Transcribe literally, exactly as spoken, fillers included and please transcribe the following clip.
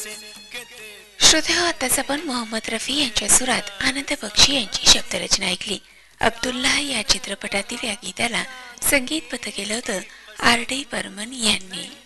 श्रोते हो, आताच आपण मोहम्मद रफी यांच्या सुरात आनंद बक्षी यांची शब्दरचना ऐकली. अब्दुल्ला या चित्रपटातील या गीताला संगीतबद्ध केलं होतं आर डी बर्मन यांनी.